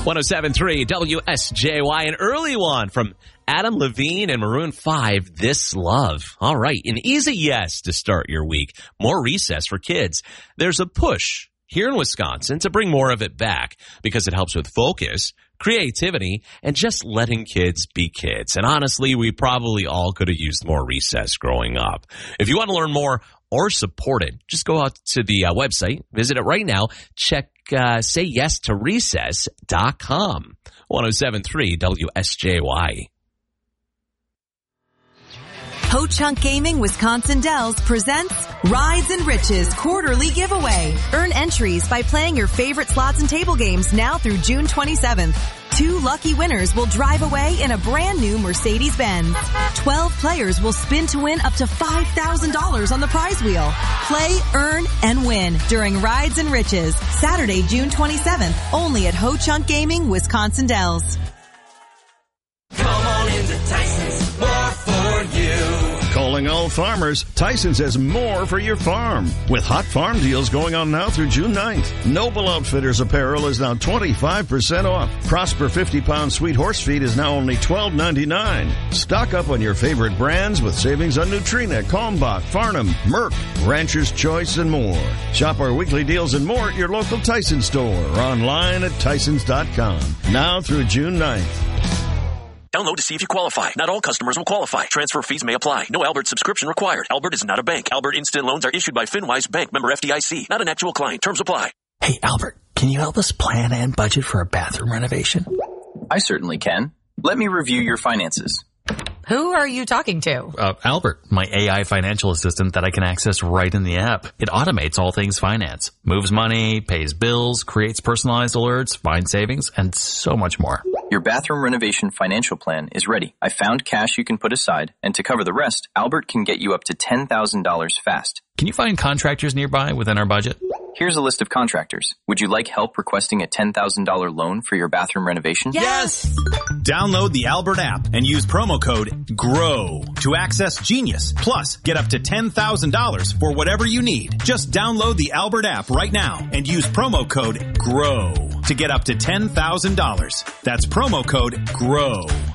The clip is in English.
107.3 WSJY, an early one from Adam Levine and Maroon 5, This Love. All right, an easy yes to start your week. More recess for kids. There's a push here in Wisconsin to bring more of it back because it helps with focus, creativity, and just letting kids be kids. And honestly, we probably all could have used more recess growing up. If you want to learn more or support it, just go out to the website, visit it right now, check sayyesToRecess.com. 107.3 WSJY. Ho Chunk Gaming Wisconsin Dells presents Rides and Riches quarterly giveaway. Earn entries by playing your favorite slots and table games now through June 27th. 2 lucky winners will drive away in a brand new Mercedes-Benz. 12 players will spin to win up to $5,000 on the prize wheel. Play, earn, and win during Rides and Riches, Saturday, June 27th, only at Ho Chunk Gaming Wisconsin Dells. Come on into Tyson's, more for you. Calling all farmers, Tyson's has more for your farm. With hot farm deals going on now through June 9th. Noble Outfitters apparel is now 25% off. Prosper 50-pound sweet horse feed is now only $12.99. Stock up on your favorite brands with savings on Nutrena, Kalmbach, Farnham, Merck, Rancher's Choice, and more. Shop our weekly deals and more at your local Tyson store or online at Tysons.com. Now through June 9th. Download to see if you qualify. Not all customers will qualify. Transfer fees may apply. No Albert subscription required. Albert is not a bank. Albert Instant Loans are issued by FinWise Bank, member FDIC. Not an actual client. Terms apply. Hey, Albert, can you help us plan and budget for a bathroom renovation? I certainly can. Let me review your finances. Who are you talking to? Albert, my AI financial assistant that I can access right in the app. It automates all things finance, moves money, pays bills, creates personalized alerts, finds savings, and so much more. Your bathroom renovation financial plan is ready. I found cash you can put aside, and to cover the rest, Albert can get you up to $10,000 fast. Can you find contractors nearby within our budget? Here's a list of contractors. Would you like help requesting a $10,000 loan for your bathroom renovation? Yes! Download the Albert app and use promo code GROW to access Genius. Plus, get up to $10,000 for whatever you need. Just download the Albert app right now and use promo code GROW to get up to $10,000. That's promo code GROW.